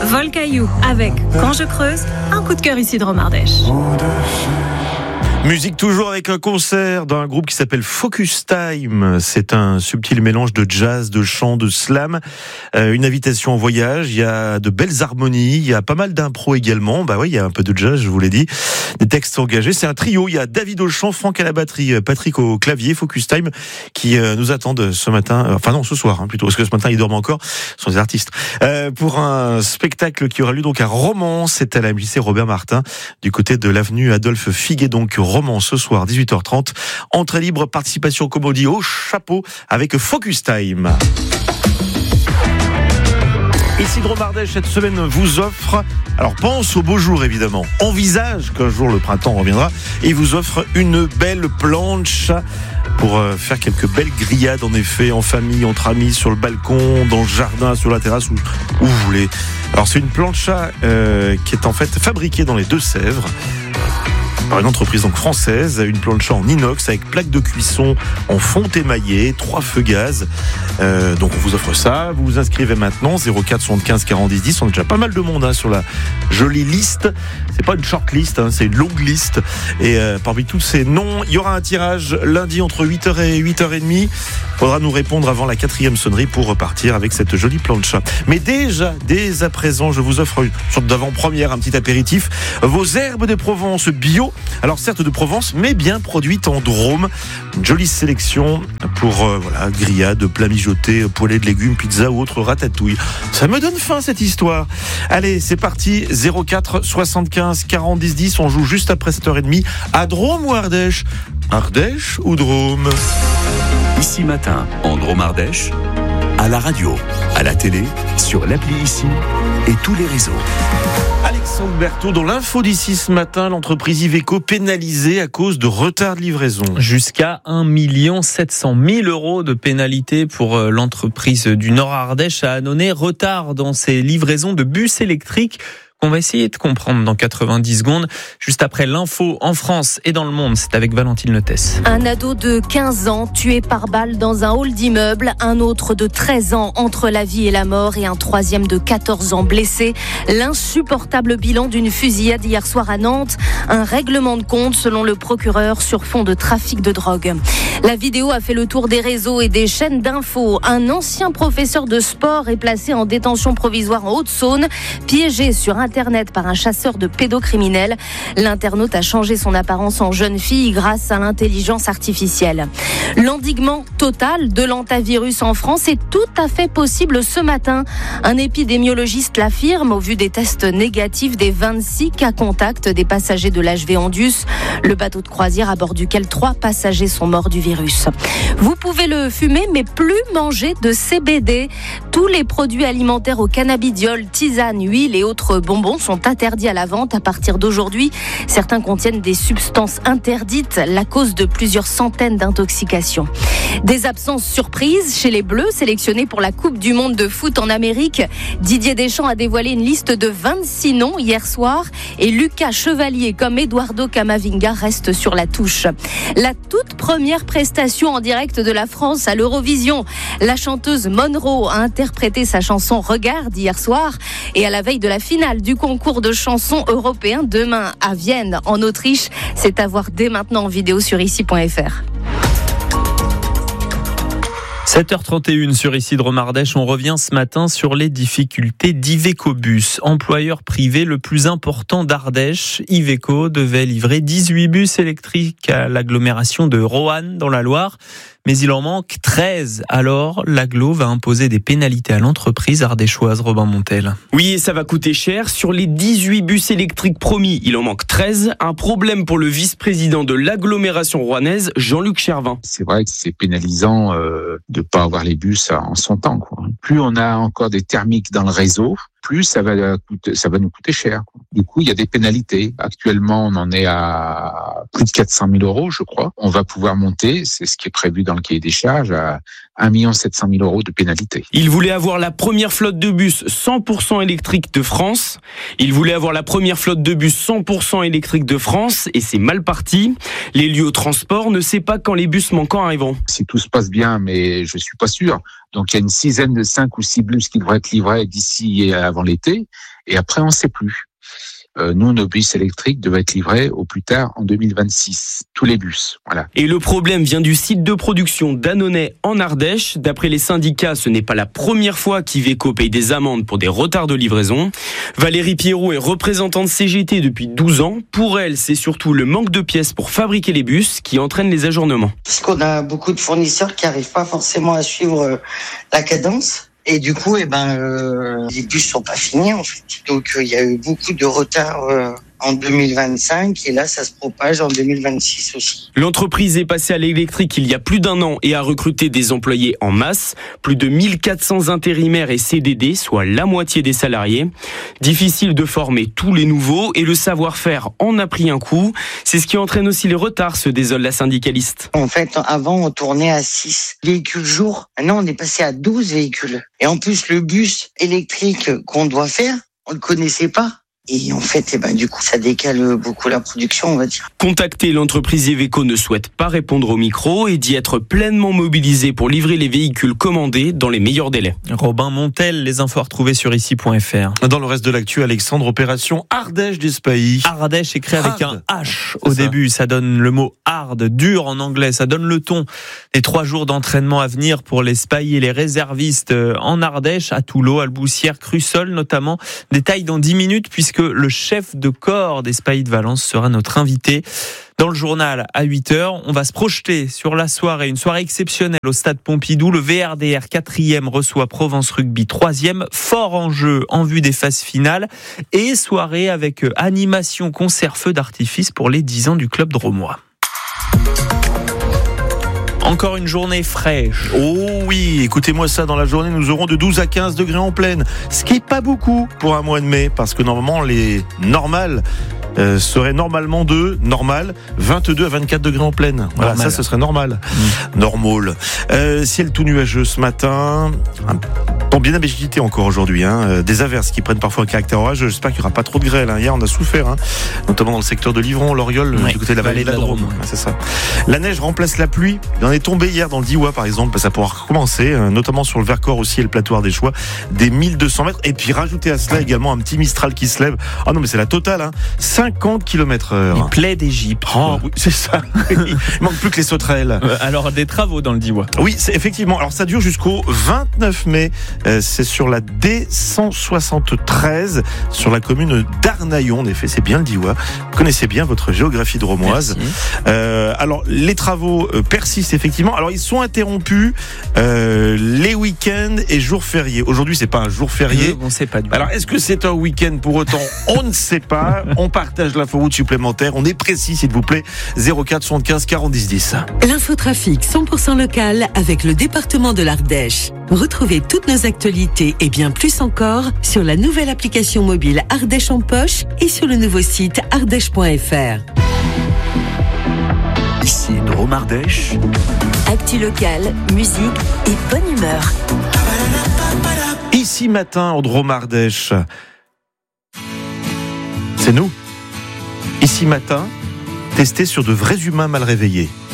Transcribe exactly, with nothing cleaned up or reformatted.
Volcaillou avec Quand je creuse, un coup de cœur ici de Romardèche. Musique toujours avec un concert d'un groupe qui s'appelle Focus Time. C'est un subtil mélange de jazz, de chant, de slam. Euh, une invitation en voyage. Il y a de belles harmonies. Il y a pas mal d'impro également. Bah oui, il y a un peu de jazz, je vous l'ai dit. Des textes engagés. C'est un trio. Il y a David au chant, Franck à la batterie, Patrick au clavier. Focus Time qui euh, nous attendent ce matin. Euh, enfin non, ce soir hein, plutôt, parce que ce matin ils dorment encore. Ce sont des artistes. Euh, pour un spectacle qui aura lieu donc à Romans. C'est à la M J C Robert Martin, du côté de l'avenue Adolphe Figuet. Donc Romans ce soir, dix-huit heures trente. Entrée libre, participation comme on dit au chapeau avec Focus Time. Ici de Romardèche, cette semaine vous offre, alors pense au beau jour évidemment, envisage qu'un jour le printemps reviendra et vous offre une belle planche pour faire quelques belles grillades en effet, en famille, entre amis, sur le balcon, dans le jardin, sur la terrasse, où, où vous voulez. Alors c'est une plancha euh, qui est en fait fabriquée dans les Deux-Sèvres par une entreprise donc française, une plancha en inox avec plaque de cuisson en fonte émaillée, trois feux gaz. Euh, donc on vous offre ça, vous vous inscrivez maintenant, zéro quatre soixante-quinze quarante dix dix. On a déjà pas mal de monde hein, sur la jolie liste. C'est pas une short list, hein, c'est une longue liste. Et euh, parmi tous ces noms, il y aura un tirage lundi entre huit heures et huit heures trente. Il faudra nous répondre avant la quatrième sonnerie pour repartir avec cette jolie plancha. Mais déjà, dès à présent, je vous offre une sorte d'avant-première, un petit apéritif. Vos herbes de Provence bio. Alors certes de Provence, mais bien produites en Drôme. Une jolie sélection pour euh, voilà, grillades, plats mijotés, poêlées de légumes, pizza ou autre ratatouille. Ça me donne faim cette histoire. Allez, c'est parti. zéro quatre soixante-quinze quarante dix dix. On joue juste après sept heures trente à Drôme ou Ardèche. Ardèche ou Drôme? Ici Matin, en Drôme-Ardèche, à la radio, à la télé, sur l'appli Ici et tous les réseaux. Alexandre Berthaud, dans l'info d'ici ce matin, l'entreprise Iveco pénalisée à cause de retard de livraison. Jusqu'à un million sept cent mille euros de pénalité pour l'entreprise du Nord-Ardèche à Annonay. Retard dans ses livraisons de bus électriques qu'on va essayer de comprendre dans quatre-vingt-dix secondes. Juste après l'info en France et dans le monde, c'est avec Valentine Letès. Un ado de quinze ans tué par balle dans un hall d'immeuble, un autre de treize ans entre la vie et la mort et un troisième de quatorze ans blessé. L'insupportable bilan d'une fusillade hier soir à Nantes. Un règlement de compte selon le procureur sur fond de trafic de drogue. La vidéo a fait le tour des réseaux et des chaînes d'infos. Un ancien professeur de sport est placé en détention provisoire en Haute-Saône, piégé sur Internet par un chasseur de pédocriminels. L'internaute a changé son apparence en jeune fille grâce à l'intelligence artificielle. L'endiguement total de l'hantavirus en France est tout à fait possible ce matin. Un épidémiologiste l'affirme au vu des tests négatifs des vingt-six cas contacts des passagers de l'H V Andus, le bateau de croisière à bord duquel trois passagers sont morts du virus. Vous pouvez le fumer mais plus manger de C B D. Tous les produits alimentaires au cannabidiol, tisanes, huiles et autres bonbons sont interdits à la vente à partir d'aujourd'hui. Certains contiennent des substances interdites, la cause de plusieurs centaines d'intoxications. Des absences surprises chez les Bleus sélectionnés pour la Coupe du Monde de foot en Amérique. Didier Deschamps a dévoilé une liste de vingt-six noms hier soir et Lucas Chevalier comme Eduardo Camavinga reste sur la touche. La toute première prestation en direct de la France à l'Eurovision. La chanteuse Monroe a interprété sa chanson Regarde hier soir et à la veille de la finale du concours de chansons européen demain à Vienne en Autriche. C'est à voir dès maintenant en vidéo sur ici point f r. sept heures trente et une sur Ici de Romardèche, on revient ce matin sur les difficultés d'Iveco Bus. Employeur privé le plus important d'Ardèche, Iveco devait livrer dix-huit bus électriques à l'agglomération de Roanne dans la Loire. Mais il en manque treize. Alors, l'agglo va imposer des pénalités à l'entreprise ardéchoise. Robin Montel. Oui, et ça va coûter cher. Sur les dix-huit bus électriques promis, il en manque treize. Un problème pour le vice-président de l'agglomération rouennaise, Jean-Luc Chervin. C'est vrai que c'est pénalisant euh, de pas avoir les bus en son temps, quoi. Plus on a encore des thermiques dans le réseau, plus ça va coûter, ça va nous coûter cher, quoi. Du coup, il y a des pénalités. Actuellement, on en est à plus de quatre cent mille euros, je crois. On va pouvoir monter, c'est ce qui est prévu dans le cahier des charges, à un million sept cent mille euros de pénalité. Il voulait avoir la première flotte de bus cent pour cent électrique de France. Il voulait avoir la première flotte de bus cent pour cent électrique de France et c'est mal parti. Les lieux au transport ne savent pas quand les bus manquants arriveront. Si tout se passe bien, mais je suis pas sûr, Donc il y a une sixième de cinq ou six bus qui devraient être livrés d'ici et avant l'été. Et après, on ne sait plus. Euh, nous, nos bus électriques devaient être livrés au plus tard en deux mille vingt-six. Tous les bus, voilà. Et le problème vient du site de production d'Annonay en Ardèche. D'après les syndicats, ce n'est pas la première fois qu'Iveco paye des amendes pour des retards de livraison. Valérie Pierrot est représentante C G T depuis douze ans. Pour elle, c'est surtout le manque de pièces pour fabriquer les bus qui entraîne les ajournements. Parce qu'on a beaucoup de fournisseurs qui n'arrivent pas forcément à suivre la cadence. Et du coup, eh ben, euh, les bus sont pas finis en fait. Donc il euh, y a eu beaucoup de retard euh, en deux mille vingt-cinq et là, ça se propage en deux mille vingt-six aussi. L'entreprise est passée à l'électrique il y a plus d'un an et a recruté des employés en masse. Plus de mille quatre cents intérimaires et C D D, soit la moitié des salariés. Difficile de former tous les nouveaux et le savoir-faire en a pris un coup. C'est ce qui entraîne aussi les retards, se désole la syndicaliste. En fait, avant, on tournait à six véhicules jour. Maintenant, on est passé à douze véhicules. Et en plus, le bus électrique qu'on doit faire, on le connaissait pas. Et en fait, eh ben, du coup, ça décale beaucoup la production, on va dire. Contacter l'entreprise Iveco ne souhaite pas répondre au micro et dit être pleinement mobilisé pour livrer les véhicules commandés dans les meilleurs délais. Robin Montel, les infos retrouvées sur ici point f r. Dans le reste de l'actu, Alexandre, opération Ardèche d'Espailly. Ardèche écrit avec Hard. un H au C'est ça. début. Ça donne le mot hard, dur en anglais. Ça donne le ton des trois jours d'entraînement à venir pour les Spahis et les réservistes en Ardèche, à Toulon, Alboussière, Crussol notamment. Détail dans dix minutes puisque le chef de corps des Spahis de Valence sera notre invité. Dans le journal, à huit heures, on va se projeter sur la soirée, une soirée exceptionnelle au stade Pompidou. Le V R D R quatrième reçoit Provence Rugby troisième, fort enjeu en vue des phases finales. Et soirée avec animation, concert, feu d'artifice pour les dix ans du club drômois. Encore une journée fraîche. Oh oui, écoutez-moi ça, dans la journée, nous aurons de douze à quinze degrés en pleine. Ce qui est pas beaucoup pour un mois de mai, parce que normalement, les normales euh, seraient normalement de, normal, vingt-deux à vingt-quatre degrés en pleine. Voilà, Normal. ça, ce serait normal. Mmh. Normal. Euh, ciel tout nuageux ce matin. Un temps bien agité encore aujourd'hui. Hein. Des averses qui prennent parfois un caractère orageux. J'espère qu'il n'y aura pas trop de grêle. Hein. Hier, on a souffert, hein. Notamment dans le secteur de Livron, l'Oriole, Ouais, du côté de la vallée de la Drôme. Ouais, c'est ça. La neige remplace la pluie. Il en est tombé hier dans le Diois, par exemple. Ça pourra recommencer, notamment sur le Vercors aussi et le plateau ardéchois, des mille deux cents mètres. Et puis rajouter à cela également un petit Mistral qui se lève. Ah non, mais c'est la totale, hein. cinquante kilomètres heure. Les plaies d'Égypte. Oh, oui, c'est ça. Il manque plus que les sauterelles. Euh, alors, des travaux dans le Diois. Oui, c'est effectivement. Alors ça dure jusqu'au vingt-neuf mai. Euh, c'est sur la D cent soixante-treize, sur la commune d'Arnaillon. En effet, c'est bien le Diois. Vous connaissez bien votre géographie drômoise. Euh, alors les travaux euh, persistent effectivement. Alors ils sont interrompus euh, les week-ends et jours fériés. Aujourd'hui, c'est pas un jour férié. On ne sait pas du tout. Alors, est-ce que c'est un week-end pour autant? On ne sait pas. On partage l'inforoute supplémentaire. On est précis, s'il vous plaît. zéro quatre soixante-quinze quarante dix dix. L'infotrafic cent pour cent local avec le département de l'Ardèche. Retrouvez toutes nos actualités et bien plus encore sur la nouvelle application mobile Ardèche en poche et sur le nouveau site ardèche point f r. Ici Drôme Ardèche. Actu locale, musique et bonne humeur. Ici matin, au Drôme Ardèche. C'est nous. Ici matin, testé sur de vrais humains mal réveillés.